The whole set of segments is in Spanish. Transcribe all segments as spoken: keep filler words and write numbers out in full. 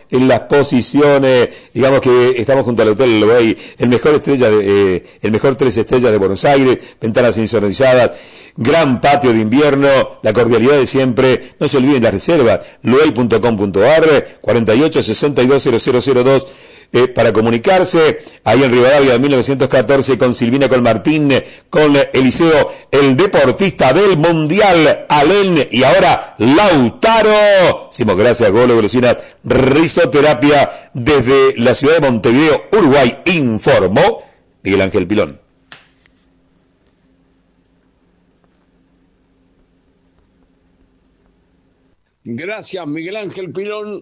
en las posiciones. Digamos que estamos junto al Hotel Loey, el mejor estrella de, eh, el mejor tres estrellas de Buenos Aires, ventanas insonorizadas, gran patio de invierno, la cordialidad de siempre. No se olviden las reservas, loey punto com punto ar, cuarenta y ocho sesenta y dos cero cero cero dos. Eh, para comunicarse, ahí en Rivadavia mil novecientos catorce, con Silvina Colmartín, con Eliseo, el deportista del Mundial, Alén, y ahora Lautaro. Hicimos gracias, Golo Golosinas, risoterapia desde la ciudad de Montevideo, Uruguay, informó Miguel Ángel Pilón. Gracias, Miguel Ángel Pilón.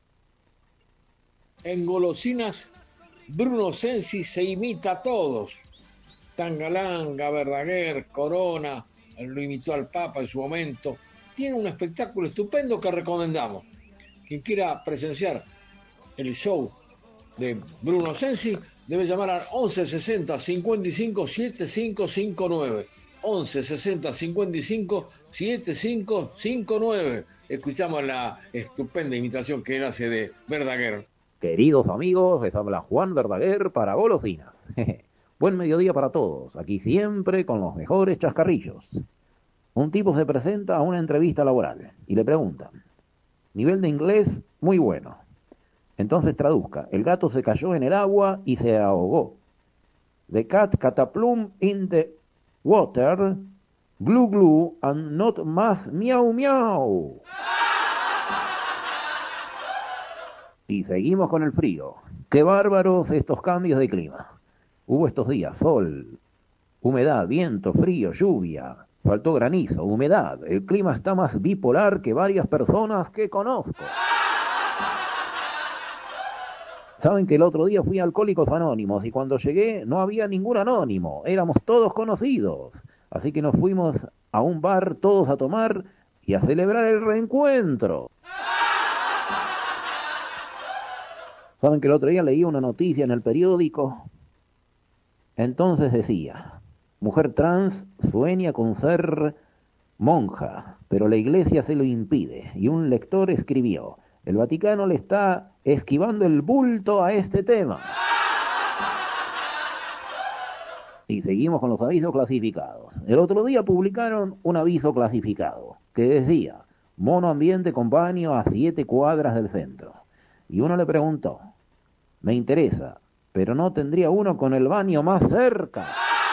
En golosinas, Bruno Sensi se imita a todos. Tangalanga, Verdaguer, Corona, lo imitó al Papa en su momento. Tiene un espectáculo estupendo que recomendamos. Quien quiera presenciar el show de Bruno Sensi debe llamar al once sesenta cincuenta y cinco setenta y cinco cincuenta y nueve. once sesenta cincuenta y cinco setenta y cinco cincuenta y nueve. Escuchamos la estupenda imitación que él hace de Verdaguer. Queridos amigos, les habla Juan Verdaguer para Golosinas. Buen mediodía para todos, aquí siempre con los mejores chascarrillos. Un tipo se presenta a una entrevista laboral y le preguntan, nivel de inglés muy bueno. Entonces traduzca, el gato se cayó en el agua y se ahogó. The cat cataplum in the water, glue glue and not más miau miau. Y seguimos con el frío. Qué bárbaros estos cambios de clima. Hubo estos días sol, humedad, viento, frío, lluvia, faltó granizo, humedad. El clima está más bipolar que varias personas que conozco. Saben que el otro día fui a Alcohólicos Anónimos y cuando llegué no había ningún anónimo, éramos todos conocidos. Así que nos fuimos a un bar todos a tomar y a celebrar el reencuentro. Saben que el otro día leí una noticia en el periódico. Entonces decía, mujer trans sueña con ser monja, pero la iglesia se lo impide. Y un lector escribió, el Vaticano le está esquivando el bulto a este tema. Y seguimos con los avisos clasificados. El otro día publicaron un aviso clasificado que decía, mono ambiente con baño a siete cuadras del centro. Y uno le preguntó, me interesa, pero no tendría uno con el baño más cerca.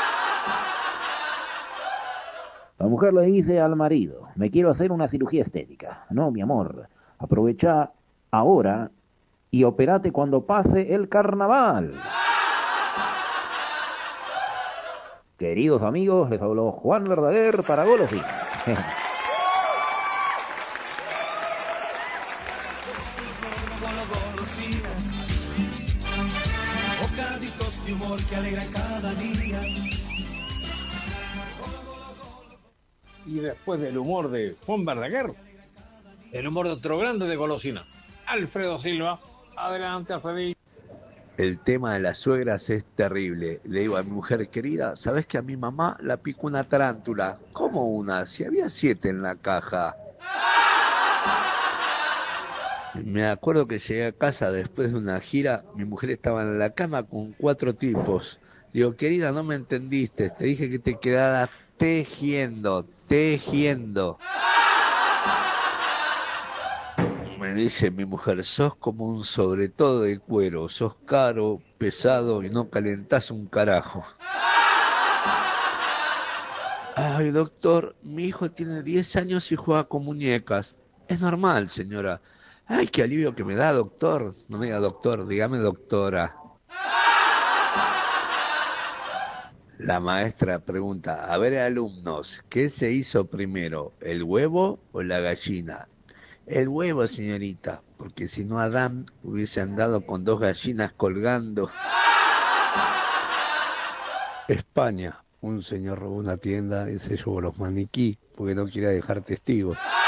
La mujer le dice al marido, me quiero hacer una cirugía estética. No, mi amor, aprovecha ahora y operate cuando pase el carnaval. Queridos amigos, les habló Juan Verdaguer para Golosinas. Bocaditos de humor que alegran cada día. Y después del humor de Juan Verdaguer, el humor de otro grande de golosina, Alfredo Silva. Adelante, Alfredito. El tema de las suegras es terrible. Le digo a mi mujer querida, ¿sabes que a mi mamá la picó una tarántula? ¿Cómo una? Si había siete en la caja. Me acuerdo que llegué a casa después de una gira, mi mujer estaba en la cama con cuatro tipos. Digo, querida, no me entendiste, te dije que te quedaras tejiendo, tejiendo. Me dice mi mujer, sos como un sobre todo de cuero, sos caro, pesado y no calentás un carajo. Ay, doctor, mi hijo tiene diez años y juega con muñecas. Es normal, señora. Ay, qué alivio que me da, doctor. No me diga doctor, dígame doctora. La maestra pregunta, a ver, alumnos, ¿qué se hizo primero, el huevo o la gallina? El huevo, señorita, porque si no Adán hubiese andado con dos gallinas colgando. España, un señor robó una tienda y se llevó los maniquí porque no quería dejar testigos.